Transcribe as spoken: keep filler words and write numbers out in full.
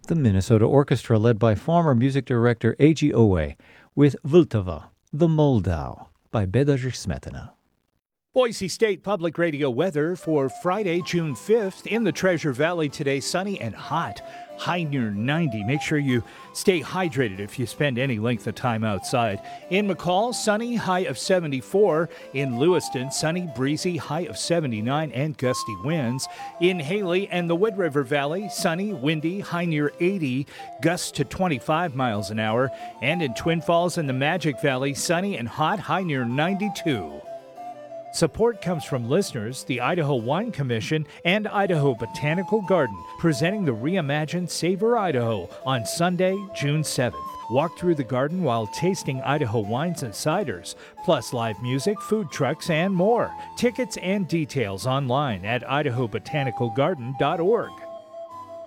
The Minnesota Orchestra, led by former music director A G Owe, with Vltava, the Moldau, by Bedřich Smetana. Boise State Public Radio weather for Friday, June fifth. In the Treasure Valley today, sunny and hot, high near ninety. Make sure you stay hydrated if you spend any length of time outside. In McCall, sunny, high of seventy-four. In Lewiston, sunny, breezy, high of seventy-nine and gusty winds. In Haley and the Wood River Valley, sunny, windy, high near eighty, gusts to twenty-five miles an hour. And in Twin Falls and the Magic Valley, sunny and hot, high near ninety-two. Support comes from listeners, the Idaho Wine Commission, and Idaho Botanical Garden, presenting the reimagined Savor Idaho on Sunday, June seventh. Walk through the garden while tasting Idaho wines and ciders, plus live music, food trucks, and more. Tickets and details online at idaho botanical garden dot org.